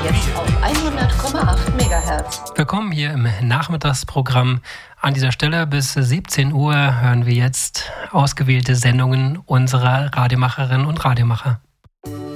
Jetzt auf 100,8 MHz. Willkommen hier im Nachmittagsprogramm. An dieser Stelle bis 17 Uhr hören wir jetzt ausgewählte Sendungen unserer Radiomacherinnen und Radiomacher.